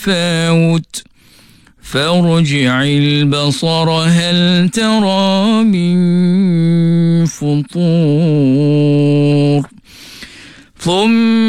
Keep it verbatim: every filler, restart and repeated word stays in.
فاوت فارجع البصر هل ترى من فطور ثم